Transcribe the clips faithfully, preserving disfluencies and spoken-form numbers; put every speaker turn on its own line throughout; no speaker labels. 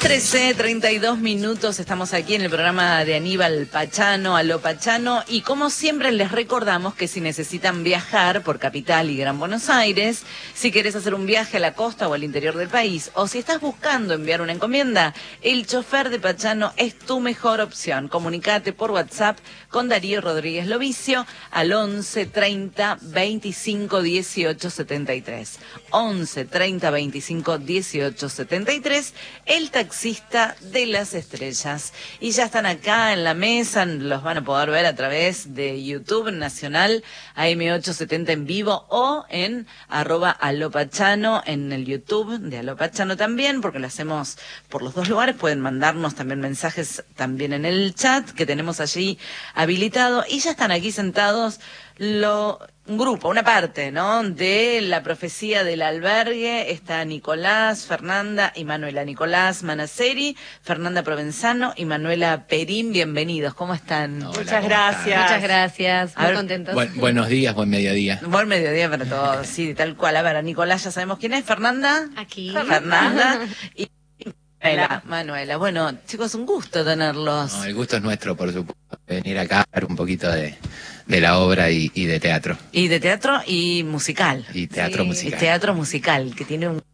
trece, treinta y dos minutos, estamos aquí en el programa de Aníbal Pachano, Aló Pachano, y como siempre les recordamos que si necesitan viajar por Capital y Gran Buenos Aires, si querés hacer un viaje a la costa o al interior del país, o si estás buscando enviar una encomienda, el chofer de Pachano es tu mejor opción. Comunicate por WhatsApp con Darío Rodríguez Lovicio al once, treinta, veinticinco, dieciocho, setenta y tres. once, treinta, veinticinco, dieciocho, setenta y tres, el taxista de las estrellas. Y ya están acá en la mesa, los van a poder ver a través de YouTube Nacional, A M ochocientos setenta en vivo, o en arroba alopachano en el YouTube de Alopachano también, porque lo hacemos por los dos lugares. Pueden mandarnos también mensajes también en el chat que tenemos allí habilitado. Y ya están aquí sentados lo... un grupo, una parte, ¿no?, de la profecía del albergue. Está Nicolás, Fernanda y Manuela. Nicolás Manaceri, Fernanda Provenzano y Manuela Perín. Bienvenidos, ¿cómo están?
Hola,
Muchas
¿cómo
gracias.
están?
Muchas gracias, muy
ver,
contentos.
Buen, buenos días, buen mediodía.
Buen mediodía para todos, sí, tal cual. A ver, a Nicolás ya sabemos quién es. Fernanda.
Aquí.
Fernanda. Y Manuela. Manuela. Bueno, chicos, un gusto tenerlos.
No, el gusto es nuestro, por supuesto, venir acá a hablar un poquito de, de la obra y, y de teatro.
Y de teatro y musical.
Y teatro
Sí.
musical.
Y teatro musical, que tiene un...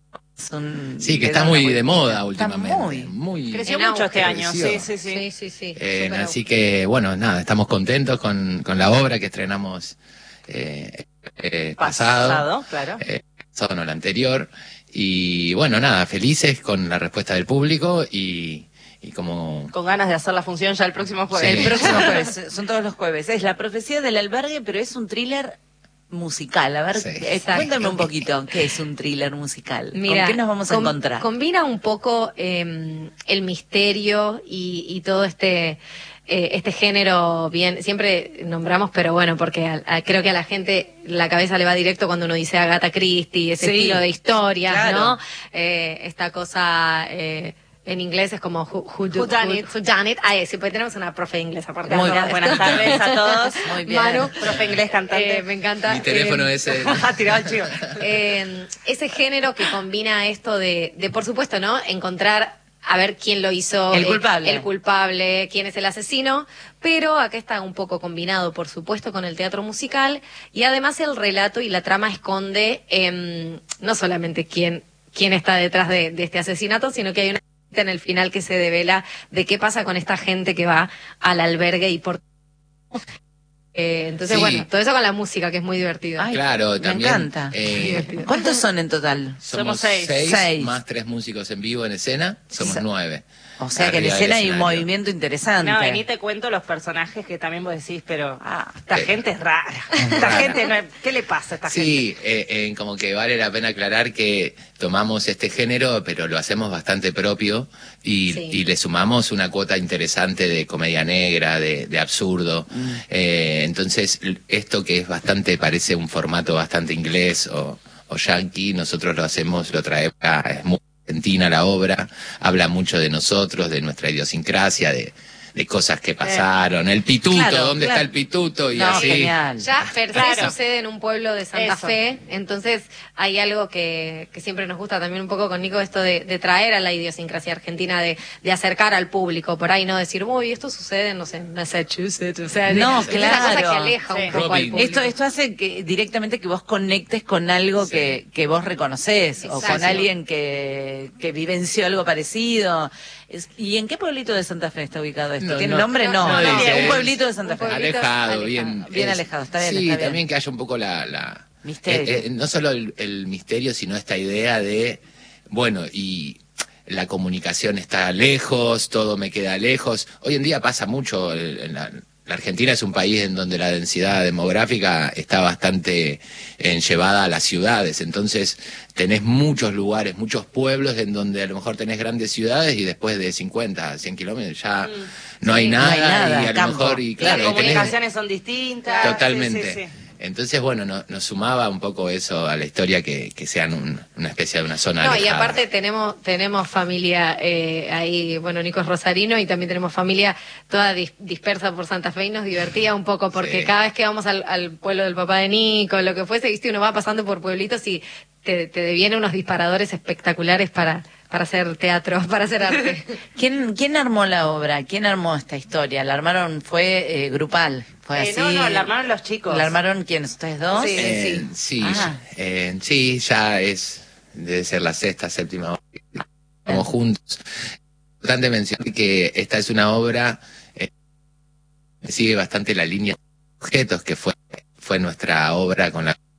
un
Sí, que está
una
muy
muy-
de moda
está
últimamente.
muy.
muy
Creció
En
mucho este
auge.
año, sí,
Creció.
sí, sí.
Sí, sí, sí.
Eh,
Súper
así que, bueno, nada, estamos contentos con, con la obra que estrenamos eh, eh, pasado,
Pasado, claro.
eh, pasado, no, la anterior. Y bueno, nada, felices con la respuesta del público y, y como...
Con ganas de hacer la función ya el próximo jueves.
Sí.
El próximo jueves, son todos los jueves. Es La profecía del albergue, pero es un thriller musical. A ver,
Sí.
eh, cuéntame un poquito, ¿qué es un thriller musical?
Mira,
¿Con qué nos vamos a
com-
encontrar?
Combina un poco eh, el misterio y, y todo este eh, este género bien, siempre nombramos, pero bueno, porque a- a- creo que a la gente la cabeza le va directo cuando uno dice Agatha Christie, ese
Sí,
estilo de historias,
claro.
¿no? Eh, esta cosa... Eh, en inglés es como who, who, do-
Who done it.
who done it. Ah, eh, sí, pues tenemos una profe de inglés aparte.
Muy
Buenas, buenas tardes a todos.
Muy bien.
Manu,
Profe inglés cantante.
eh, me encanta.
Mi teléfono
Eh,
es el...
Ha tirado el chivo.
eh, ese género que combina esto de, de, por supuesto, ¿no? Encontrar a ver quién lo hizo.
El
eh,
culpable.
el culpable, quién es el asesino. Pero acá está un poco combinado, por supuesto, con el teatro musical. Y además el relato y la trama esconde eh, no solamente quién, quién está detrás de, de este asesinato, sino que hay una en el final que se devela de qué pasa con esta gente que va al albergue y por... Eh, entonces,
Sí.
bueno, todo eso con la música, que es muy divertido.
Ay,
Claro,
me
también...
encanta.
eh,
¿Cuántos son en total?
somos
Somos seis.
seis,
Seis.
más tres músicos en vivo en escena, somos
Sa-
nueve.
O sea que en
Arriba del
escena hay un
escenario.
movimiento interesante.
No, vení te cuento los personajes que también vos decís, pero ah, esta
Eh,
gente es rara. Esta
rara.
gente, no es- ¿qué le pasa a esta gente?
Sí, eh, eh, como que vale la pena aclarar que tomamos este género, pero lo hacemos bastante propio y,
Sí.
y le sumamos una cuota interesante de comedia negra, de, de absurdo.
Mm.
Eh, entonces, l- esto que es bastante, parece un formato bastante inglés o, o yankee, nosotros lo hacemos, lo traemos acá, es muy argentina la obra, habla mucho de nosotros, de nuestra idiosincrasia, de, de cosas que pasaron, el pituto,
Claro,
¿dónde
claro.
está el pituto? Y
No,
así.
genial.
Ya per se
Claro.
sucede en un pueblo de Santa
Eso.
Fe, entonces hay algo que, que siempre nos gusta también un poco con Nico, esto de, de traer a la idiosincrasia argentina, de, de acercar al público, por ahí no decir, uy, esto sucede, no sé, en Massachusetts, o sea,
No,
es una cosa que
claro.
aleja
Sí.
un poco al
Robin.
público.
Esto, esto hace que directamente que vos conectes con algo
Sí.
que, que vos reconoces o con
Exacto.
alguien que, que vivenció algo parecido. Es- ¿Y en qué pueblito de Santa Fe está ubicado esto?
No,
¿Tiene
no.
nombre? No,
No,
no dice.
un pueblito de Santa
Un
Fe.
pueblito
Alejado,
alejado.
bien.
Bien alejado, está bien,
Sí,
está bien.
también que haya un poco la... la
Misterio.
eh, eh, no solo el, el misterio, sino esta idea de, bueno, y la comunicación está lejos, todo me queda lejos. Hoy en día pasa mucho, el- en la, la Argentina es un país en donde la densidad demográfica está bastante eh, llevada a las ciudades, entonces tenés muchos lugares, muchos pueblos en donde a lo mejor tenés grandes ciudades y después de cincuenta, cien kilómetros ya no, hay
Sí.
nada,
No hay nada,
y a lo
campo.
mejor, y claro,
Las
y tenés-
comunicaciones son distintas.
Totalmente.
Sí, sí, sí.
Entonces, bueno, no- nos sumaba un poco eso a la historia que, que sean un- una especie de una zona
No, y
alejada.
aparte tenemos tenemos familia eh, ahí, bueno, Nico es rosarino y también tenemos familia toda dis- dispersa por Santa Fe y nos divertía un poco porque
Sí.
cada vez que vamos al, al pueblo del papá de Nico, lo que fuese, viste, uno va pasando por pueblitos y te, te deviene unos disparadores espectaculares para, para hacer teatro, para hacer arte.
¿Quién, ¿Quién armó la obra? ¿Quién armó esta historia? ¿La armaron? ¿Fue eh, grupal? ¿Fue
Eh,
así?
no, no, la armaron los chicos.
¿La armaron quiénes? ¿Ustedes dos?
Sí.
Eh, sí,
Ah.
eh, sí, ya es, debe ser la sexta, séptima obra que estamos juntos. Importante mencionar que esta es una obra eh, que sigue bastante la línea de objetos, que fue, fue nuestra obra con la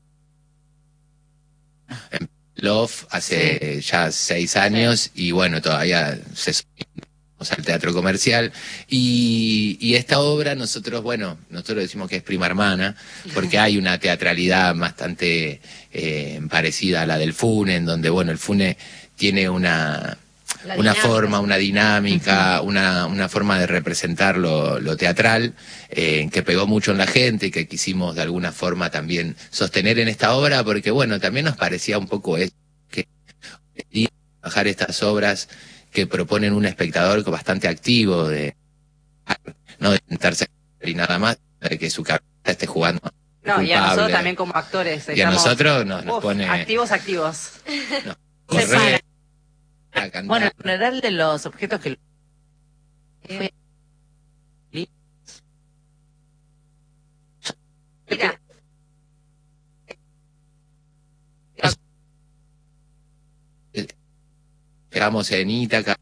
Love hace sí. ya seis años sí. y bueno, todavía se subimos al teatro comercial y, y esta obra nosotros, bueno, nosotros decimos que es prima hermana porque hay una teatralidad bastante eh, parecida a la del Fune, en donde bueno, el Fune tiene una... La una dinámica. forma, una dinámica, uh-huh. una, una forma de representar lo, lo teatral, eh, que pegó mucho en la gente y que quisimos de alguna forma también sostener en esta obra, porque bueno, también nos parecía un poco eso, que bajar estas obras que proponen un espectador bastante activo, de no de sentarse y nada más, de que su cabeza esté jugando.
No, culpable. Y a nosotros también como actores.
Y a nosotros nos, nos
uf,
pone...
Activos, activos.
Nos corre,
bueno, el general de los objetos que fue...
Mira.
Llegamos en Ítaca,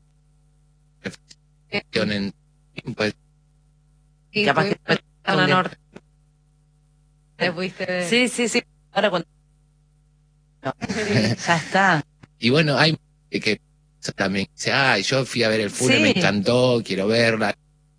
en pues,
y
capaz que
a la norte. Te fuiste.
Sí, sí, sí. Ahora cuando ya está.
Y bueno, hay que también dice, ah, yo fui a ver el Fune, sí. me encantó, quiero verla.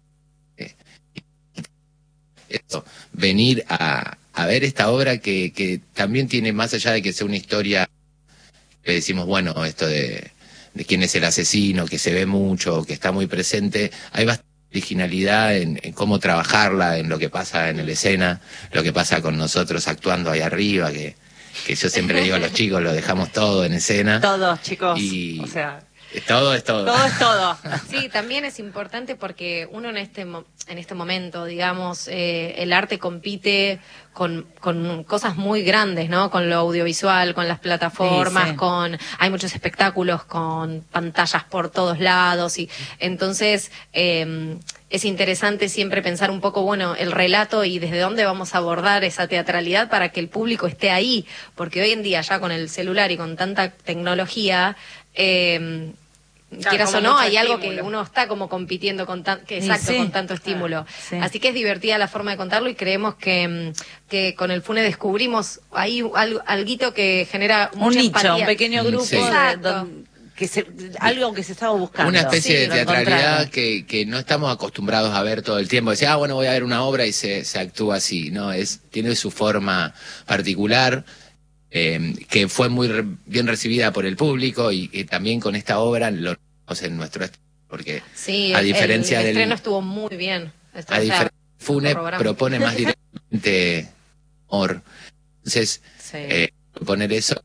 Esto, venir a, a ver esta obra que, que también tiene, más allá de que sea una historia, que decimos, bueno, esto de, de quién es el asesino, que se ve mucho, que está muy presente, hay bastante originalidad en, en cómo trabajarla, en lo que pasa en la escena, lo que pasa con nosotros actuando ahí arriba, que, que yo siempre digo a los chicos, lo dejamos todo en escena.
Todos, chicos,
y,
o sea...
Todo es todo.
Todo es todo.
Sí, también es importante porque uno en este en este momento, digamos, eh, el arte compite con, con cosas muy grandes, ¿no? Con lo audiovisual, con las plataformas, sí, sí. con hay muchos espectáculos, con pantallas por todos lados y entonces eh, es interesante siempre pensar un poco, bueno, el relato y desde dónde vamos a abordar esa teatralidad para que el público esté ahí, porque hoy en día ya con el celular y con tanta tecnología eh, claro, quieras o no, hay estímulo. Algo que uno está como compitiendo con tan, que exacto, sí, sí. con tanto estímulo. Sí. Así que es divertida la forma de contarlo y creemos que, que con el Fune descubrimos ahí algo, alguito que genera
un nicho,
empatía.
Un pequeño grupo,
sí.
de, don, que se, algo que se estaba buscando.
Una especie
sí,
de teatralidad que, que no estamos acostumbrados a ver todo el tiempo. Decía, ah, bueno, voy a ver una obra y se, se actúa así. No, es tiene su forma particular. Eh, que fue muy re bien recibida por el público y, y también con esta obra lo vemos en nuestro estreno, porque
sí,
a diferencia
el, el
del
estreno estuvo muy bien. Esto,
a
o sea,
Fune propone más directamente humor, entonces sí. eh, poner eso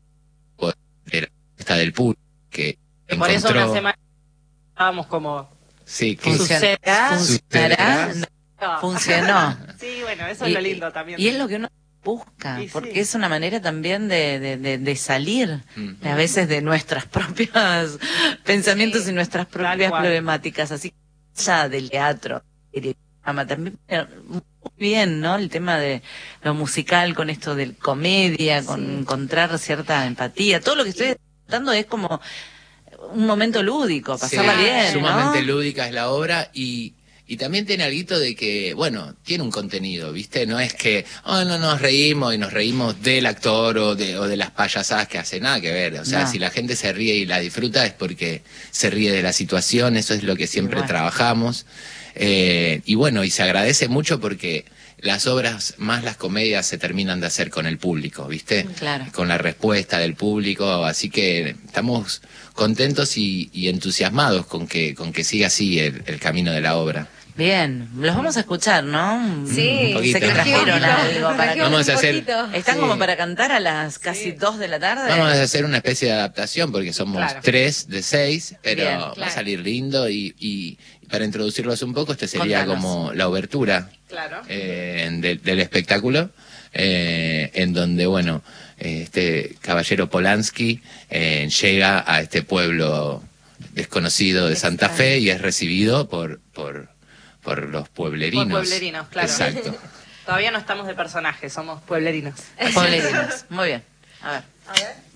está del público que
por
encontró...
eso una semana estábamos como
sí, que
¿Funcionará? ¿Funcionará? No. Funcionó.
Sí, bueno, eso
y,
es lo lindo también.
Y es lo que uno busca,
y
porque
sí.
es una manera también de, de, de, de salir mm. a veces de nuestras propias pensamientos sí. y nuestras propias problemáticas, así que ya del teatro, del drama, también muy bien, ¿no? El tema de lo musical con esto de comedia, con sí. encontrar cierta empatía, todo lo que estoy tratando es como un momento lúdico, pasarla sí, bien,
sumamente
¿no?
lúdica es la obra y Y también tiene algo de que, bueno, tiene un contenido, ¿viste? No es que, oh, no nos reímos y nos reímos del actor o de, o de las payasadas que hace, nada que ver. O sea, no. si la gente se ríe y la disfruta es porque se ríe de la situación, eso es lo que siempre bueno. trabajamos. Eh, y bueno, y se agradece mucho porque las obras, más las comedias, se terminan de hacer con el público, ¿viste?
Claro.
Con la respuesta del público, así que estamos contentos y, y entusiasmados con que, con que siga así el, el camino de la obra.
Bien, los vamos a escuchar, ¿no?
Sí,
un
sé que trajeron algo para que...
Vamos a hacer...
Están
sí.
como para cantar a las casi sí. dos de la tarde.
Vamos a hacer una especie de adaptación porque somos claro. tres de seis, pero
Bien,
va
claro.
a salir lindo y, y para introducirlos un poco, este sería
Contanos.
como la obertura
claro.
eh, de, del espectáculo, eh, en donde, bueno, este caballero Polanski eh, llega a este pueblo desconocido de Santa Fe y es recibido por por por los pueblerinos.
Por pueblerinos, claro.
Exacto.
Todavía no estamos de personajes, somos pueblerinos.
Pueblerinos. Muy bien. A ver.
A ver.